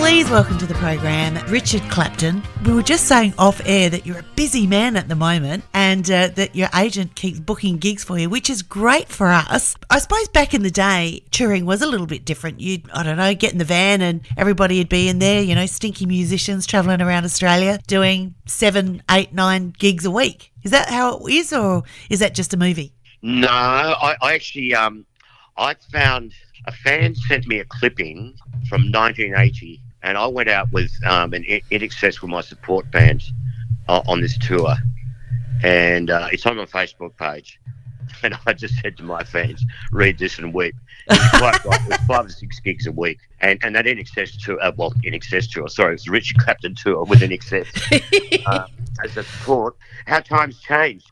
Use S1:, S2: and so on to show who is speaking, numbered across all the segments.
S1: Please welcome to the program Richard Clapton. We were just saying off air that you're a busy man at the moment and that your agent keeps booking gigs for you, which is great for us. I suppose back in the day, touring was a little bit different. You'd, I don't know, get in the van and everybody would be in there, you know, stinky musicians travelling around Australia doing 7, 8, 9 gigs a week. Is that how it is, or is that just a movie?
S2: No, I actually, I found a fan sent me a clipping from 1980, and I went out with an INXS with my support band on this tour, and it's on my Facebook page. And I just said to my fans, read this and weep. It was quite right. It was 5 or 6 gigs a week. And that INXS tour, it was the Richard Clapton tour with INXS as a support. How times changed.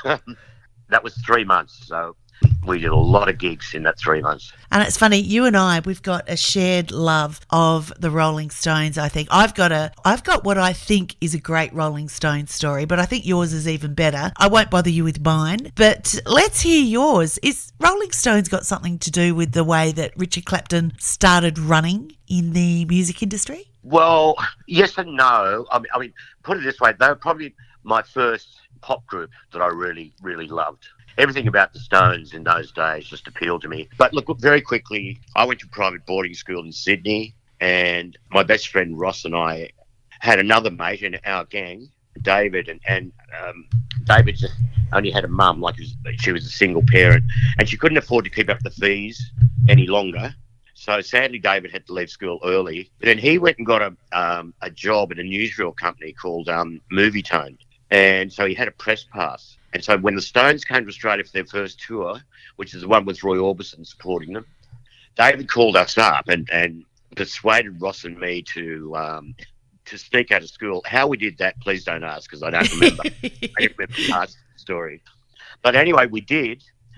S2: That was 3 months, so we did a lot of gigs in that 3 months.
S1: And it's funny, you and I, we've got a shared love of the Rolling Stones, I think. I've got what I think is a great Rolling Stones story, but I think yours is even better. I won't bother you with mine, but let's hear yours. Is Rolling Stones got something to do with the way that Richard Clapton started running in the music industry?
S2: Well, yes and no. I mean, put it this way, they were probably my first pop group that I really, really loved. Everything about the Stones in those days just appealed to me. But look, very quickly, I went to private boarding school in Sydney, and my best friend Ross and I had another mate in our gang, David, and David just only had a mum, like she was a single parent, and she couldn't afford to keep up the fees any longer. So sadly, David had to leave school early. But then he went and got a job at a newsreel company called Movie Tone. And so he had a press pass. And so when the Stones came to Australia for their first tour, which is the one with Roy Orbison supporting them, David called us up and persuaded Ross and me to sneak out of school. How we did that, please don't ask, because I don't remember. I don't remember the past story. But anyway, we did.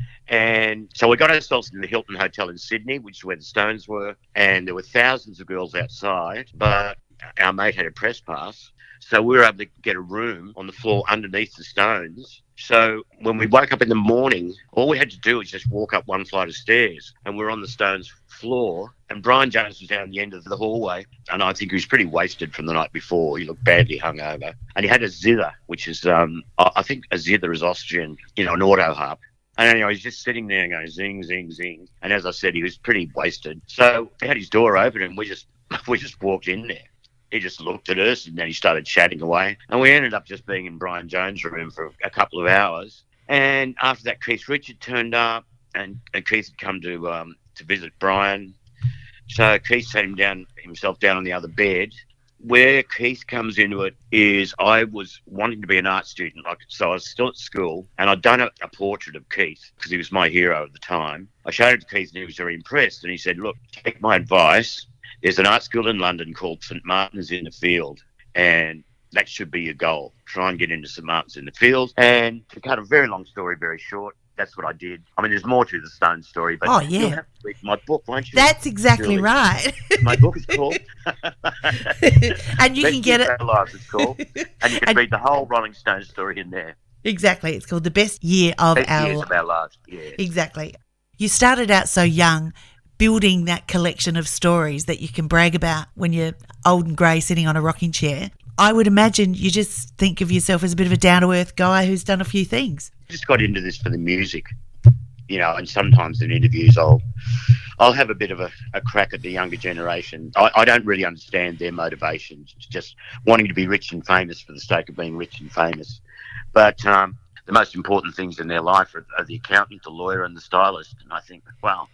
S2: And so we got ourselves in the Hilton Hotel in Sydney, which is where the Stones were. And there were thousands of girls outside, but our mate had a press pass. So we were able to get a room on the floor underneath the Stones. So when we woke up in the morning, all we had to do was just walk up one flight of stairs, and we're on the Stones floor. And Brian Jones was down the end of the hallway, and I think he was pretty wasted from the night before. He looked badly hungover. And he had a zither, which is, I think a zither is Austrian, an auto harp. And anyway, he's just sitting there going zing, zing, zing. And as I said, he was pretty wasted. So he had his door open, and we just walked in there. He just looked at us, and then he started chatting away. And we ended up just being in Brian Jones' room for a couple of hours. And after that, Keith Richard turned up, and Keith had come to visit Brian. So Keith sat himself down on the other bed. Where Keith comes into it is I was wanting to be an art student, so I was still at school, and I'd done a portrait of Keith because he was my hero at the time. I showed it to Keith, and he was very impressed, and he said, look, take my advice. There's an art school in London called St Martin's in the Field, and that should be your goal. Try and get into St Martin's in the Field. And to cut a very long story very short, that's what I did. I mean, there's more to the Stones story, but you'll have to read my book, won't you?
S1: That's exactly right.
S2: My book is called
S1: and you can get it.
S2: Our Lives, it's called. And you can read the whole Rolling Stones story in there.
S1: Exactly. It's called The Best Year of Our
S2: Lives. Yes.
S1: Exactly. You started out so young, building that collection of stories that you can brag about when you're old and grey sitting on a rocking chair. I would imagine you just think of yourself as a bit of a down-to-earth guy who's done a few things.
S2: I just got into this for the music, and sometimes in interviews I'll have a bit of a crack at the younger generation. I don't really understand their motivations. It's just wanting to be rich and famous for the sake of being rich and famous. But the most important things in their life are the accountant, the lawyer, and the stylist. And I think, wow,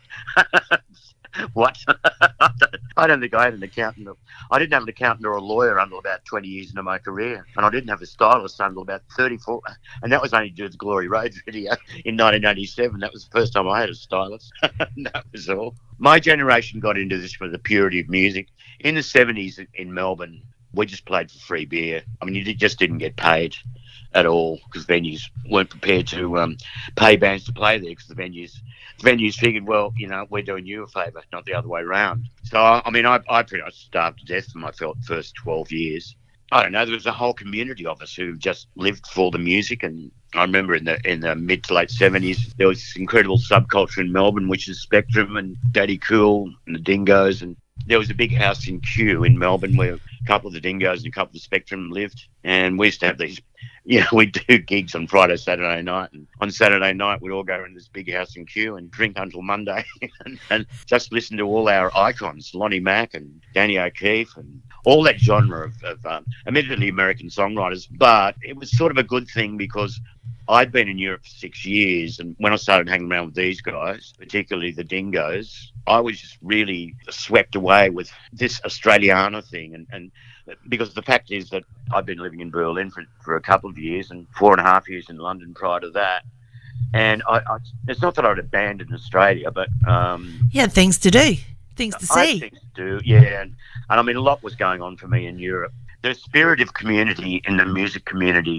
S2: what? I don't think I had an accountant. I didn't have an accountant or a lawyer until about 20 years into my career. And I didn't have a stylist until about 34. And that was only due to the Glory Road video in 1987. That was the first time I had a stylist. That was all. My generation got into this for the purity of music. In the 70s in Melbourne, we just played for free beer. I mean, you just didn't get paid at all because venues weren't prepared to pay bands to play there because the venues figured, well, we're doing you a favour, not the other way around. So, I mean, I pretty much starved to death for my first 12 years. I don't know, there was a whole community of us who just lived for the music. And I remember in the mid to late 70s, there was this incredible subculture in Melbourne, which is Spectrum and Daddy Cool and the Dingoes and there was a big house in Kew in Melbourne where a couple of the Dingoes and a couple of the Spectrum lived. And we used to have these, we'd do gigs on Friday, Saturday night. And on Saturday night, we'd all go in this big house in Kew and drink until Monday and just listen to all our icons, Lonnie Mack and Danny O'Keefe and all that genre of admittedly American songwriters. But it was sort of a good thing because I'd been in Europe for 6 years, and when I started hanging around with these guys, particularly the Dingoes, I was just really swept away with this Australiana thing. And because the fact is that I've been living in Berlin for a couple of years and 4.5 years in London prior to that. And it's not that I'd abandoned Australia, but
S1: you had things to do, things to see.
S2: I had things to do, yeah. And I mean, a lot was going on for me in Europe. The spirit of community in the music community,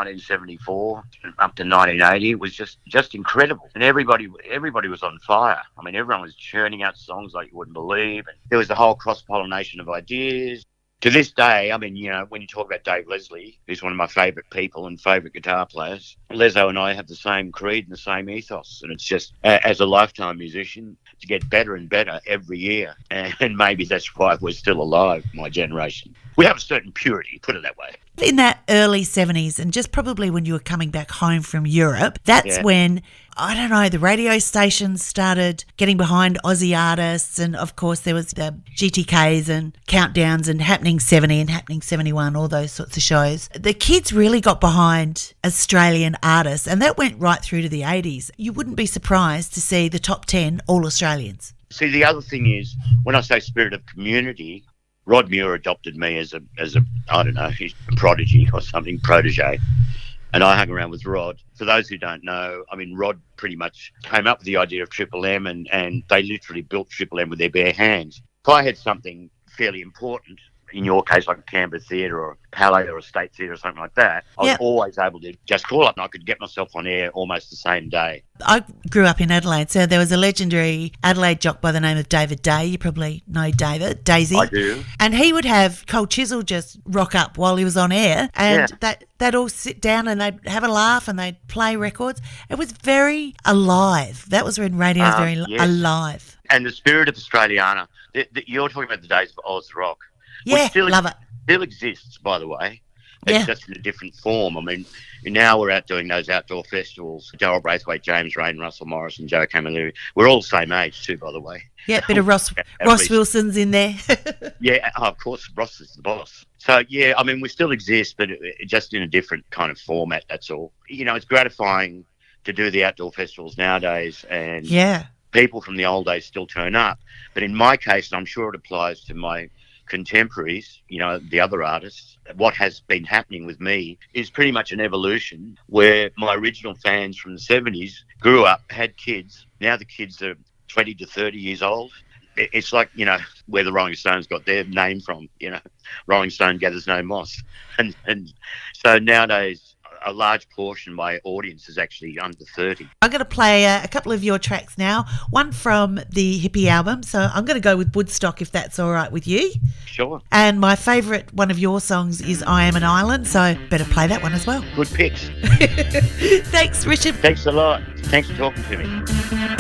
S2: 1974 up to 1980, was just incredible. And everybody was on fire. I mean, everyone was churning out songs like you wouldn't believe. And there was the whole cross-pollination of ideas. To this day, I mean, when you talk about Dave Leslie, who's one of my favourite people and favourite guitar players, Leso and I have the same creed and the same ethos. And it's just, as a lifetime musician, to get better and better every year. And maybe that's why we're still alive, my generation. We have a certain purity, put it that way.
S1: In that early 70s, and just probably when you were coming back home from Europe, that's when, I don't know, the radio stations started getting behind Aussie artists, and of course there was the GTKs and Countdowns and Happening 70 and Happening 71, all those sorts of shows. The kids really got behind Australian artists, and that went right through to the 80s. You wouldn't be surprised to see the top 10 all Australians.
S2: See, the other thing is, when I say spirit of community, Rod Muir adopted me as a I don't know, he's a prodigy or something, protege. And I hung around with Rod. For those who don't know, I mean, Rod pretty much came up with the idea of Triple M, and they literally built Triple M with their bare hands. If I had something fairly important, in your case, like a Canberra Theatre or a Palais or a State Theatre or something like that, I was always able to just call up and I could get myself on air almost the same day.
S1: I grew up in Adelaide, so there was a legendary Adelaide jock by the name of David Day. You probably know David, Daisy.
S2: I do.
S1: And he would have Cold Chisel just rock up while he was on air, and they'd all sit down and they'd have a laugh and they'd play records. It was very alive. That was when radio was very alive.
S2: And the spirit of Australiana, you're talking about the days of Oz Rock.
S1: Yeah, love it.
S2: Still exists, by the way. It's just in a different form. I mean, now we're out doing those outdoor festivals. Darryl Braithwaite, James Rain, Russell Morris and Joe Camilleri. We're all the same age too, by the way.
S1: Yeah, a bit of Ross Wilson's in there.
S2: Yeah, of course, Ross is the boss. So, yeah, I mean, we still exist, but just in a different kind of format, that's all. It's gratifying to do the outdoor festivals nowadays, and people from the old days still turn up. But in my case, and I'm sure it applies to my contemporaries, the other artists, what has been happening with me is pretty much an evolution where my original fans from the 70s grew up, had kids. Now the kids are 20 to 30 years old. It's like, where the Rolling Stones got their name from, Rolling Stone gathers no moss. And so nowadays, a large portion of my audience is actually under 30.
S1: I'm going to play a couple of your tracks now, one from the Hippie album. So I'm going to go with Woodstock, if that's all right with you.
S2: Sure.
S1: And my favourite one of your songs is I Am an Island, so better play that one as well.
S2: Good picks.
S1: Thanks, Richard.
S2: Thanks a lot. Thanks for talking to me.